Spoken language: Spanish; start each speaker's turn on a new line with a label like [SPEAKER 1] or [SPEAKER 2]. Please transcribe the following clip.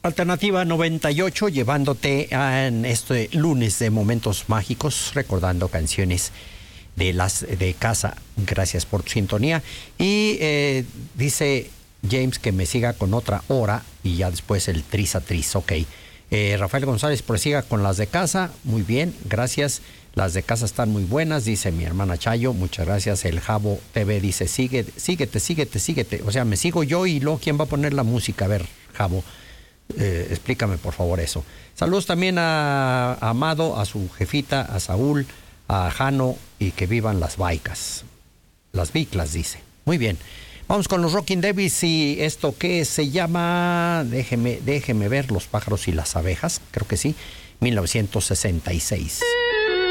[SPEAKER 1] Alternativa 98, llevándote en este lunes de momentos mágicos, recordando canciones de casa. Gracias por tu sintonía. Y dice James que me siga con otra hora y ya después el tris a tris. Ok. Rafael González prosiga con las de casa. Muy bien, gracias. Las de casa están muy buenas, dice mi hermana Chayo. Muchas gracias. El Jabo TV dice, síguete. O sea, me sigo yo y luego, ¿quién va a poner la música? A ver, Jabo, explícame por favor eso. Saludos también a Amado, a su jefita, a Saúl, a Jano, y que vivan las vaicas. Las biclas, dice. Muy bien. Vamos con los Rocking Devis y esto que se llama, déjeme ver, Los pájaros y las abejas, creo que sí, 1966.